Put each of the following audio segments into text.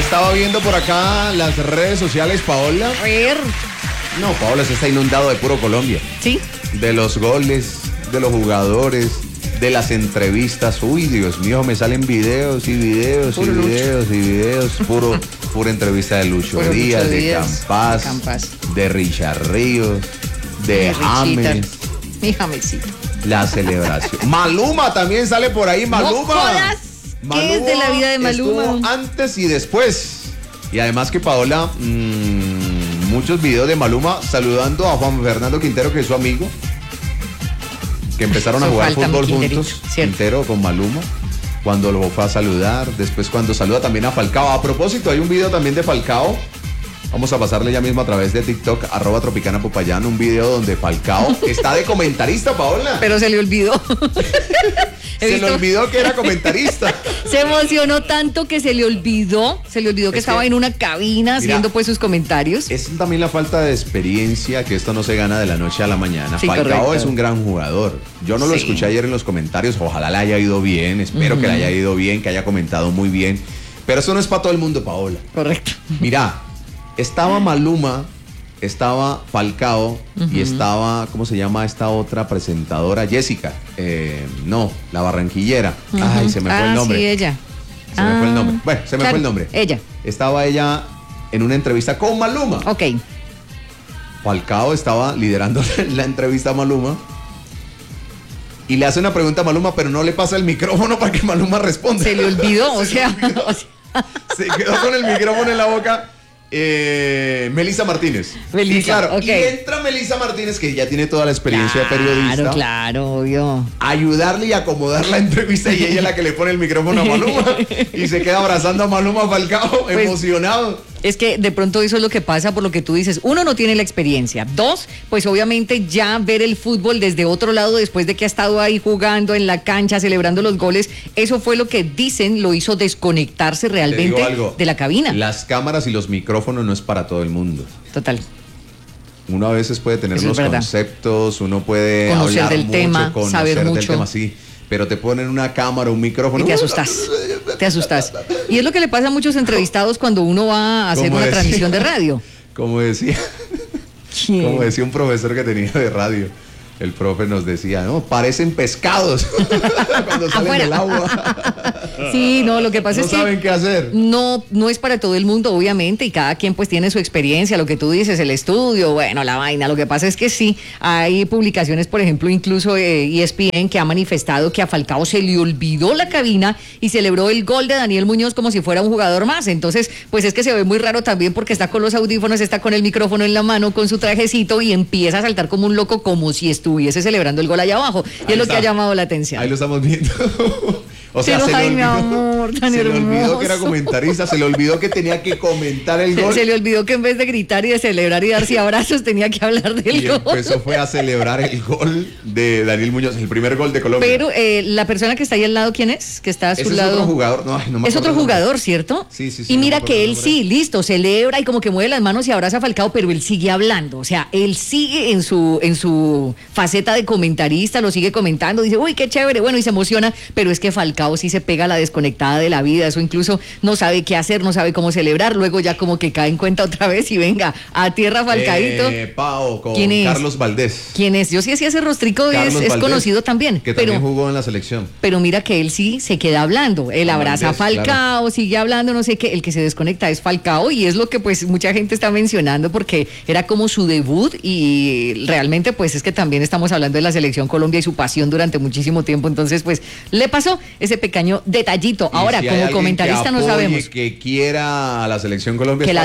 Estaba viendo por acá las redes sociales, Paola. A ver. No, Paola se está inundado de puro Colombia. Sí. De los goles, de los jugadores, de las entrevistas. Uy, Dios mío, me salen videos y videos y videos y videos. Pura entrevista de Lucho Díaz, de Campas, de Richard Ríos, de James. Mi Jamesito. La celebración. Maluma también sale por ahí, Maluma. No jodas. ¿Qué es de la vida de Maluma? Estuvo antes y después. Y además que Paola, muchos videos de Maluma saludando a Juan Fernando Quintero, que es su amigo, que empezaron a jugar fútbol juntos, Quintero con Maluma, cuando lo fue a saludar, después cuando saluda también a Falcao. A propósito, hay un video también de Falcao, vamos a pasarle ya mismo a través de TikTok, @tropicana_popayán, un video donde Falcao está de comentarista, Paola. Pero se le olvidó. Se le olvidó que era comentarista. Se emocionó tanto que se le olvidó que estaba en una cabina haciendo pues sus comentarios. Es también la falta de experiencia, que esto no se gana de la noche a la mañana. Sí, Falcao correcto. es un gran jugador. Yo no lo escuché ayer en los comentarios, ojalá le haya ido bien, espero que le haya ido bien, que haya comentado muy bien. Pero eso no es para todo el mundo, Paola. Correcto. Mira, estaba Maluma, estaba Falcao y estaba, ¿cómo se llama esta otra presentadora? Jessica. No, la barranquillera. Ay, se me fue el nombre. Sí, ella. Se me fue el nombre. Bueno, se me fue el nombre. Ella. Estaba ella en una entrevista con Maluma. Ok. Falcao estaba liderando la entrevista a Maluma. Y le hace una pregunta a Maluma, pero no le pasa el micrófono para que Maluma responda. Se le olvidó, o sea. Se quedó con el micrófono en la boca. Melissa Martínez. Melissa, y claro, okay. Y entra Melissa Martínez, que ya tiene toda la experiencia de periodista. Claro, obvio. A ayudarle y acomodar la entrevista, y ella es la que le pone el micrófono a Maluma. Y se queda abrazando a Maluma Falcao, pues, emocionado. Es que de pronto eso es lo que pasa por lo que tú dices. Uno, no tiene la experiencia. Dos, pues obviamente ya ver el fútbol desde otro lado después de que ha estado ahí jugando en la cancha, celebrando los goles, eso fue lo que dicen lo hizo desconectarse realmente de la cabina. Las cámaras y los micrófonos no es para todo el mundo. Total. Uno a veces puede tener unos conceptos, uno puede conocer hablar del mucho, tema, saber mucho. del tema, sí. Pero te ponen una cámara, un micrófono. Y te asustas. Y es lo que le pasa a muchos entrevistados cuando uno va a hacer una transmisión de radio. Como decía un profesor que tenía de radio. El profe nos decía, no, parecen pescados cuando salen del agua. Sí, no, lo que pasa es que no saben qué hacer. No es para todo el mundo, obviamente, y cada quien pues tiene su experiencia, lo que tú dices, el estudio, bueno, la vaina. Lo que pasa es que sí, hay publicaciones, por ejemplo, incluso ESPN, que ha manifestado que a Falcao se le olvidó la cabina y celebró el gol de Daniel Muñoz como si fuera un jugador más. Entonces, pues es que se ve muy raro también porque está con los audífonos, está con el micrófono en la mano, con su trajecito y empieza a saltar como un loco, como si estuviese celebrando el gol allá abajo. Y es lo que ha llamado la atención. Ahí lo estamos viendo. O sea, se le olvidó que era comentarista, se le olvidó que tenía que comentar el gol. Se le olvidó que en vez de gritar y de celebrar y darse abrazos, tenía que hablar del gol. Y empezó fue a celebrar el gol de Daniel Muñoz, el primer gol de Colombia. Pero la persona que está ahí al lado, ¿quién es? Que está a su lado. Es otro jugador. No me es otro jugador, ¿cierto? Sí. Y mira que él sí, listo, celebra y como que mueve las manos y abraza a Falcao, pero él sigue hablando. O sea, él sigue en su faceta de comentarista, lo sigue comentando, dice, uy, qué chévere, bueno, y se emociona, pero es que Falcao sí se pega a la desconectada de la vida, eso incluso no sabe qué hacer, no sabe cómo celebrar, luego ya como que cae en cuenta otra vez y venga, a tierra Falcaíto. Pau, con ¿Quién es? Carlos Valdés. ¿Quién es? Yo sí hacía ese rostrico, es conocido también. Que también jugó en la selección. Pero mira que él sí se queda hablando, él abraza a Falcao, claro. Sigue hablando, no sé qué, el que se desconecta es Falcao y es lo que pues mucha gente está mencionando porque era como su debut y realmente pues es que también estamos hablando de la selección Colombia y su pasión durante muchísimo tiempo, entonces pues le pasó ese pequeño detallito. Ahora, como comentarista no sabemos. Que quiera a la selección Colombia. Que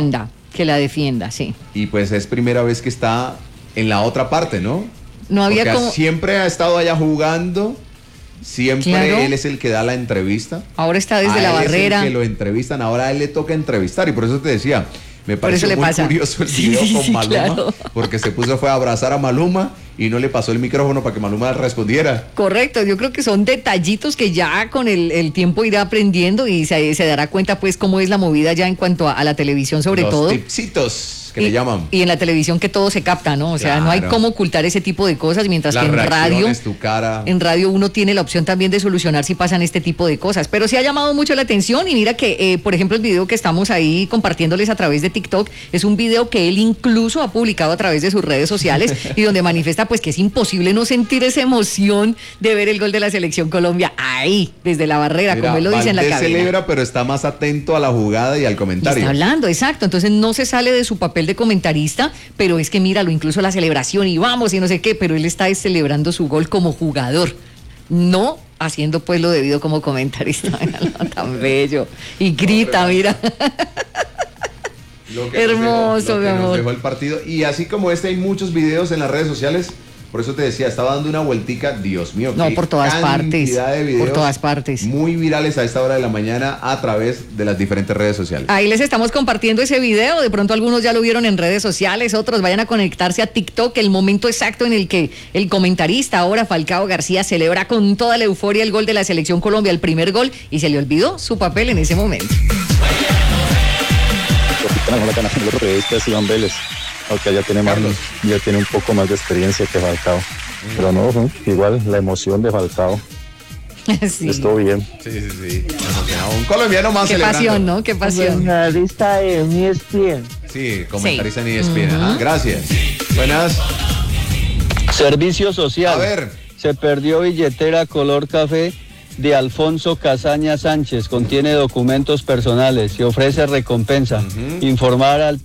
la defienda, sí. Y pues es primera vez que está en la otra parte, ¿no? No había porque como... siempre ha estado allá jugando, siempre claro. Él es el que da la entrevista. Ahora está desde la barrera. Es el que lo entrevistan, ahora a él le toca entrevistar y por eso te decía, me pareció muy curioso el video con Maluma, claro. Porque fue a abrazar a Maluma y no le pasó el micrófono para que Maluma respondiera. Correcto, yo creo que son detallitos que ya con el tiempo irá aprendiendo y se dará cuenta pues cómo es la movida ya en cuanto a la televisión sobre todo. Los tipsitos que le llaman. Y en la televisión que todo se capta, ¿no? O sea, no hay cómo ocultar ese tipo de cosas, mientras que en radio uno tiene la opción también de solucionar si pasan este tipo de cosas. Pero sí ha llamado mucho la atención y mira que, por ejemplo, el video que estamos ahí compartiéndoles a través de TikTok es un video que él incluso ha publicado a través de sus redes sociales y donde manifiesta pues que es imposible no sentir esa emoción de ver el gol de la Selección Colombia ahí, desde la barrera, como él lo dice en la cabina. Celebra, pero está más atento a la jugada y al comentario. Y está hablando, exacto. Entonces no se sale de su papel de comentarista, pero es que míralo, incluso la celebración y vamos y no sé qué, pero él está celebrando su gol como jugador, no haciendo pues lo debido como comentarista. Tan bello. Y grita, mira. Hermoso, mi amor. Nos dejó el partido. Y así como hay muchos videos en las redes sociales. Por eso te decía, estaba dando una vueltica, Dios mío. No, por todas partes. De videos por todas partes. Muy virales a esta hora de la mañana a través de las diferentes redes sociales. Ahí les estamos compartiendo ese video. De pronto algunos ya lo vieron en redes sociales, otros vayan a conectarse a TikTok. El momento exacto en el que el comentarista, ahora Falcao García, celebra con toda la euforia el gol de la Selección Colombia, el primer gol, y se le olvidó su papel en ese momento. El otro periodista es Iván Vélez, aunque ya tiene un poco más de experiencia que Falcao. Pero no, igual la emoción de Falcao. Sí. Estuvo bien. Sí. Un colombiano más celebrando. Qué pasión, ¿no? Qué pasión. Comentarista en ESPN. Sí, comentarista en ESPN. Gracias. Buenas. Servicio social. A ver. Se perdió billetera color café de Alfonso Casaña Sánchez, contiene documentos personales y ofrece recompensa. Informar al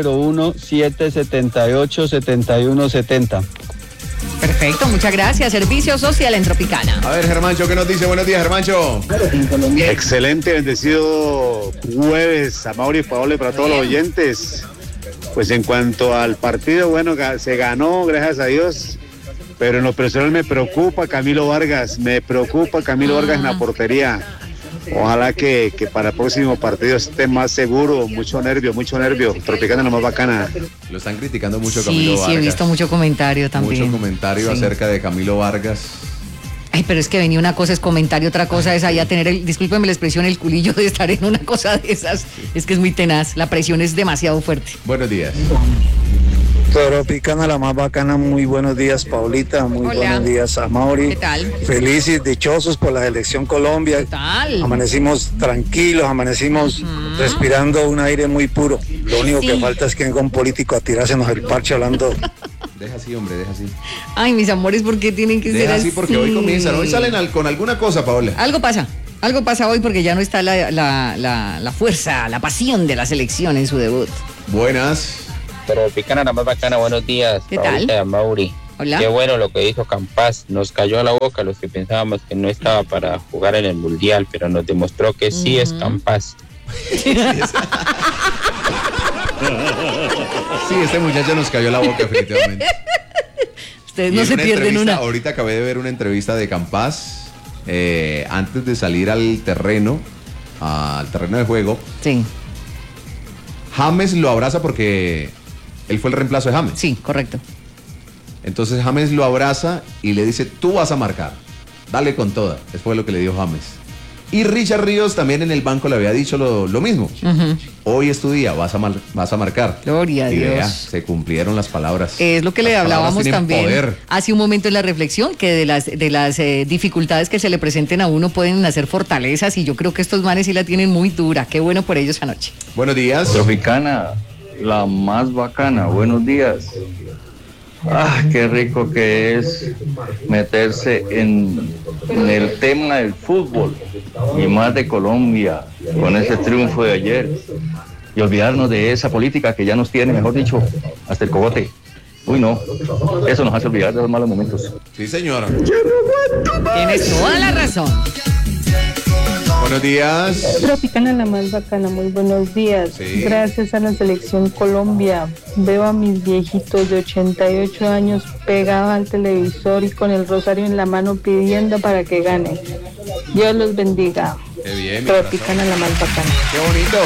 301-778-7170. Perfecto, muchas gracias. Servicio Social en Tropicana. A ver, Germancho, ¿qué nos dice? Buenos días, Germancho. Excelente, bendecido jueves a Mauri y Paola y para todos los oyentes. Pues en cuanto al partido, bueno, se ganó, gracias a Dios. Pero en lo personal me preocupa Camilo Vargas en la portería. Ojalá que para el próximo partido esté más seguro, mucho nervio. Tropicana la más bacana. Lo están criticando mucho Camilo Vargas. Sí, he visto mucho comentario también. Mucho comentario acerca de Camilo Vargas. Ay, pero es que venía una cosa es comentario, otra cosa es allá tener discúlpeme la expresión, el culillo de estar en una cosa de esas. Es que es muy tenaz, la presión es demasiado fuerte. Buenos días. Tropicana la más bacana, muy buenos días Paulita, muy buenos días a Mauri. ¿Qué tal? Felices, dichosos por la Selección Colombia. ¿Qué tal? Amanecimos tranquilos, respirando un aire muy puro. Lo único que falta es que venga un político a tirársenos el parche hablando. Deja así, hombre, deja así. Ay, mis amores, ¿por qué tienen que ser así? Deja así porque hoy comienzan, hoy salen con alguna cosa, Paola. Algo pasa hoy porque ya no está la fuerza, la pasión de la selección en su debut. Buenas. Tropicana la más bacana, buenos días. ¿Qué tal? Mauri. Hola. Qué bueno lo que dijo Campas, nos cayó a la boca los que pensábamos que no estaba para jugar en el Mundial, pero nos demostró que sí es Campas. Sí, este muchacho nos cayó la boca definitivamente. Ustedes no se pierden una. Ahorita acabé de ver una entrevista de Campas antes de salir al terreno de juego. Sí. James lo abraza porque él fue el reemplazo de James. Sí, correcto. Entonces James lo abraza y le dice, tú vas a marcar, dale con toda. Eso fue lo que le dijo James. Y Richard Ríos también en el banco le había dicho lo mismo. Hoy es tu día, vas a marcar. Gloria a Dios. Vea, se cumplieron las palabras. Es lo que le hablábamos también poder. Hace un momento en la reflexión, que de las dificultades que se le presenten a uno pueden hacer fortalezas, y yo creo que estos manes sí la tienen muy dura. Qué bueno por ellos anoche. Buenos días. Tropicana, la más bacana, buenos días. Qué rico que es meterse en el tema del fútbol y más de Colombia con ese triunfo de ayer y olvidarnos de esa política que ya nos tiene, mejor dicho, hasta el cogote. Uy, no, eso nos hace olvidar de los malos momentos. Sí, señora. Tienes toda la razón. Buenos días. Tropicana la más bacana, muy buenos días. Sí. Gracias a la Selección Colombia, veo a mis viejitos de 88 años pegados al televisor y con el rosario en la mano pidiendo para que gane. Dios los bendiga. Qué bien, Tropicana la más bacana. Qué bonito.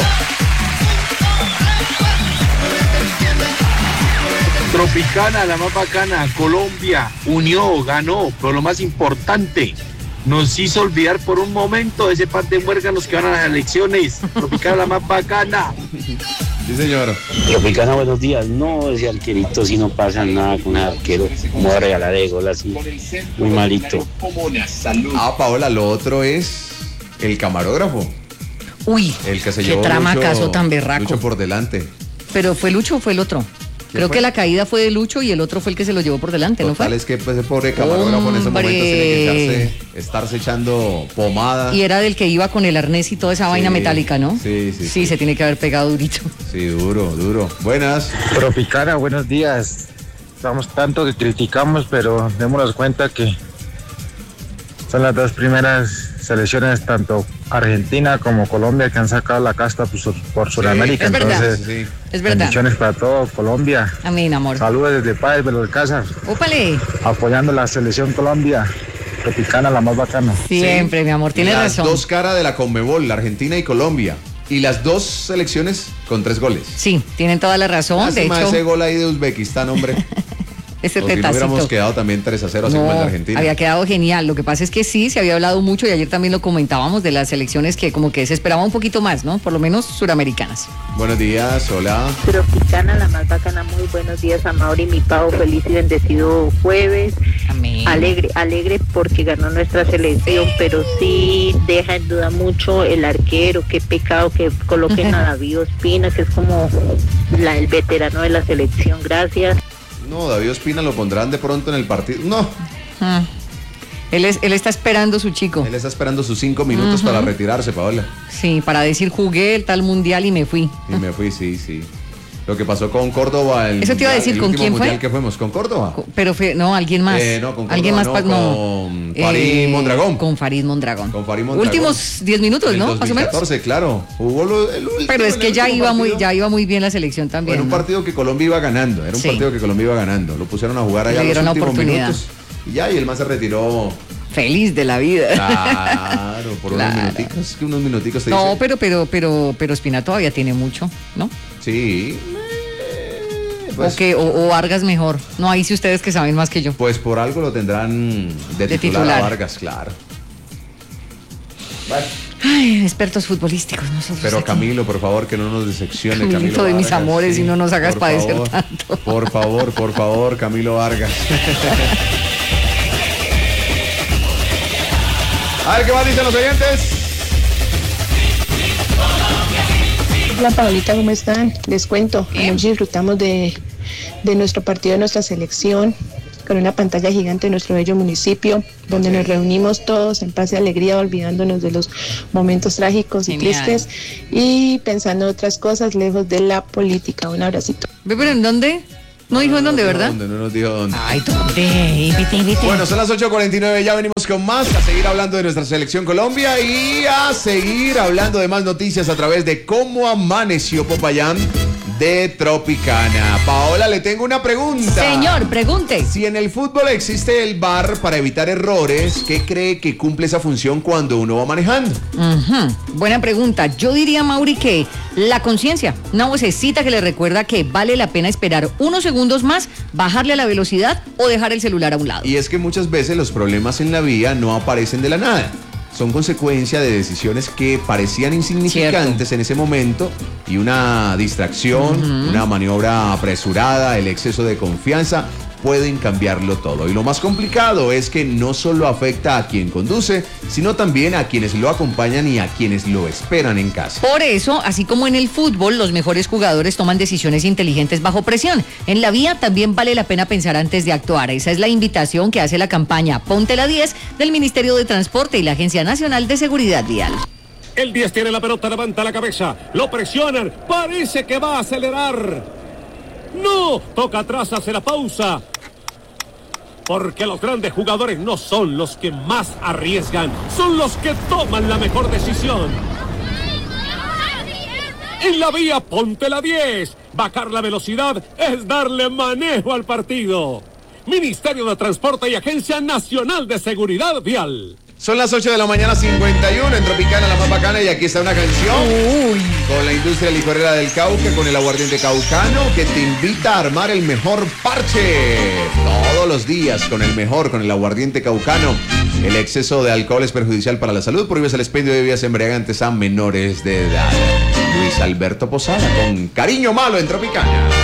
Tropicana la más bacana, Colombia unió, ganó, pero lo más importante, nos hizo olvidar por un momento ese par de muérganos que van a las elecciones. Tropicana la más bacana. Sí, señor. Tropicana, buenos días. No, ese arquerito si no pasa nada con el arquero. Como va a regalar de gol así. Muy malito. Paola, lo otro es el camarógrafo. Uy, el que se qué llevó tramacazo tan berraco. Lucho por delante. ¿Pero fue Lucho o fue el otro? Creo que la caída fue de Lucho y el otro fue el que se lo llevó por delante, ¿no fue? Es que pues, ese pobre camarógrafo en esos momentos tiene que estarse echando pomada. Y era del que iba con el arnés y toda esa vaina metálica, ¿no? Sí, se tiene que haber pegado durito. Sí, duro. Buenas. Tropicana, buenos días. Estamos tanto que criticamos, pero démonos cuenta que son las dos primeras selecciones, tanto Argentina como Colombia, que han sacado la casta por Sudamérica. Es verdad. Entonces, es verdad. Bendiciones para todo Colombia. Amén, amor. Saludos desde Páez, Belalcázar. ¡Ópale! Apoyando la selección Colombia. Tropicana, la más bacana. Siempre, mi amor, tienes razón. Las dos caras de la Conmebol, la Argentina y Colombia. Y las dos selecciones con 3 goles. Sí, tienen toda la razón. De hecho, ese gol ahí de Uzbekistán, hombre. Ese o si no hubiéramos quedado también 3-0 así como el de Argentina. Había quedado genial. Lo que pasa es que sí, se había hablado mucho y ayer también lo comentábamos de las selecciones que como que se esperaba un poquito más, ¿no? Por lo menos suramericanas. Buenos días, hola. Tropicana, la más bacana, muy buenos días a Mauri, mi Pau, feliz y bendecido jueves. Amén. Alegre porque ganó nuestra selección, pero sí deja en duda mucho el arquero, qué pecado que coloquen a David Ospina, que es como el veterano de la selección, gracias. No, David Ospina lo pondrán de pronto en el partido. No. Él está esperando su chico. Él está esperando sus 5 minutos para retirarse, Paola. Sí, para decir jugué el tal mundial y me fui. Sí. Lo que pasó con Córdoba. Eso te iba a decir, ¿con quién fue? ¿Qué fuimos? ¿Con Córdoba? Pero fue, no, alguien más. No, con Córdoba, alguien más, con Farid Mondragón. Con Farid Mondragón. Con Farid Mondragón. Últimos 10 minutos, ¿no? 2014, más o menos. Claro. Jugó el último. Pero es que ya iba muy bien la selección también. Bueno, un partido que Colombia iba ganando. Era un partido que Colombia iba ganando. Lo pusieron a jugar allá los últimos minutos. Y el man se retiró. Feliz de la vida. Claro, por unos minuticos. Es que unos minuticos te no, pero Ospina todavía tiene mucho, ¿no? Sí. Pues, o Vargas mejor. No, ahí sí ustedes que saben más que yo. Pues por algo lo tendrán de titular a Vargas, claro. Bueno. Ay, expertos futbolísticos nosotros. Pero aquí. Camilo, por favor, que no nos decepcione. Camilo de mis amores, y no nos hagas padecer tanto. Por favor, Camilo Vargas. A ver qué más dicen los oyentes. Hola Paulita, ¿cómo están? Les cuento, anoche disfrutamos de nuestro partido, de nuestra selección, con una pantalla gigante en nuestro bello municipio, donde nos reunimos todos en paz y alegría, olvidándonos de los momentos trágicos y tristes y pensando en otras cosas lejos de la política. Un abracito. ¿Pero en dónde? No dijo en dónde, ¿verdad? No nos dijo dónde. Ay, ¿dónde? Invite. Bueno, son las 8:49, ya venimos con más, a seguir hablando de nuestra selección Colombia y a seguir hablando de más noticias a través de cómo amaneció Popayán de Tropicana. Paola, le tengo una pregunta. Señor, pregunte. Si en el fútbol existe el VAR para evitar errores, ¿qué cree que cumple esa función cuando uno va manejando? Buena pregunta. Yo diría, Mauri, que la conciencia, una vocecita que le recuerda que vale la pena esperar unos segundos más, bajarle a la velocidad o dejar el celular a un lado. Y es que muchas veces los problemas en la vía no aparecen de la nada. Son consecuencia de decisiones que parecían insignificantes en ese momento y una distracción, una maniobra apresurada, el exceso de confianza pueden cambiarlo todo. Y lo más complicado es que no solo afecta a quien conduce, sino también a quienes lo acompañan y a quienes lo esperan en casa. Por eso, así como en el fútbol, los mejores jugadores toman decisiones inteligentes bajo presión. En la vía también vale la pena pensar antes de actuar. Esa es la invitación que hace la campaña Ponte la 10 del Ministerio de Transporte y la Agencia Nacional de Seguridad Vial. El 10 tiene la pelota, levanta la cabeza, lo presionan, parece que va a acelerar. No, toca atrás, hace la pausa. Porque los grandes jugadores no son los que más arriesgan, son los que toman la mejor decisión. En la vía, ponte la 10. Bajar la velocidad es darle manejo al partido. Ministerio de Transporte y Agencia Nacional de Seguridad Vial. Son las 8 de la mañana 51 en Tropicana, la más bacana, y aquí está una canción con la industria licorera del Cauca, con el aguardiente caucano, que te invita a armar el mejor parche. Todo todos los días con el mejor, con el aguardiente caucano. El exceso de alcohol es perjudicial para la salud. Prohíbes el expendio de bebidas embriagantes a menores de edad. Luis Alberto Posada con Cariño Malo en Tropicana.